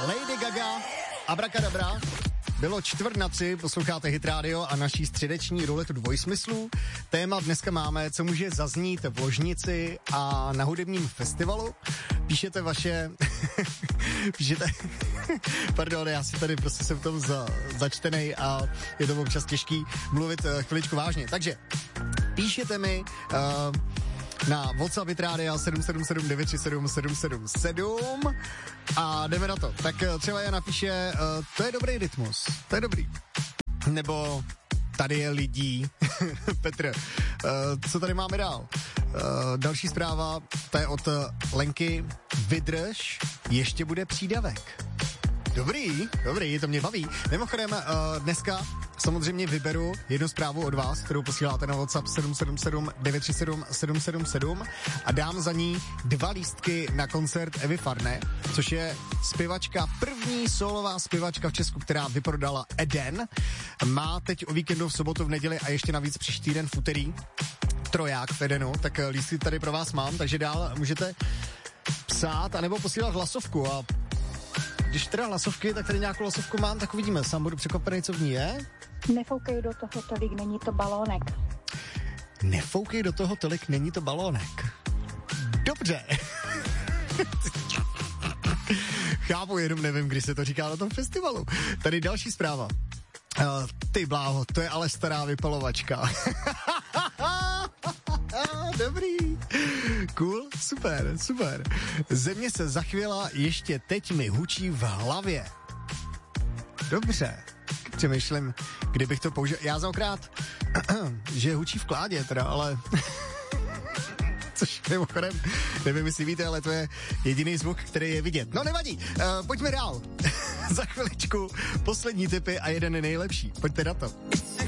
Lady Gaga, Abracadabra. Bylo 2:45, posloucháte Hit Radio a naší středeční ruletu dvojsmyslů. Téma dneska máme, co může zaznít v ložnici a na hudebním festivalu. Píšete vaše... Pardon, já si tady prostě jsem v tom začtenej a je to občas těžký mluvit chviličku vážně. Takže píšete mi... na WhatsApp Hit Radio 777 937 777 a jdeme na to. Tak třeba já napíše, to je dobrý rytmus, to je dobrý. Nebo tady je lidí. Petr, co tady máme dál? Další zpráva, to je od Lenky. Vydrž, ještě bude přídavek. Dobrý, to mě baví. Mimochodem, dneska samozřejmě vyberu jednu zprávu od vás, kterou posíláte na WhatsApp 777 937 777 a dám za ní 2 lístky na koncert Evy Farné, což je zpěvačka, první solová zpěvačka v Česku, která vyprodala Eden. Má teď o víkendu v sobotu, v neděli a ještě navíc příští týden v úterý troják v Edenu, tak lístky tady pro vás mám, takže dál můžete psát anebo posílat hlasovku a když teda hlasovky, tak tady nějakou hlasovku mám, tak uvidíme. Sám budu překvapený, co v ní je. Nefoukej do toho tolik, není to balónek. Nefoukej do toho tolik, není to balónek. Dobře. Chápu, jenom nevím, kdy se to říká na tom festivalu. Tady další zpráva. Ty bláho, to je ale stará vypalovačka. Dobrý. Cool, super. Země se zachvěla, ještě teď mi hučí v hlavě. Dobře. Přemýšlím, kdybych to použil. Já zaokrát, že hučí v kládě teda, ale... Což mimochodem, nevím, jestli víte, ale to je jediný zvuk, který je vidět. No nevadí, pojďme dál. Za chviličku poslední tipy a jeden nejlepší. Pojďte na to.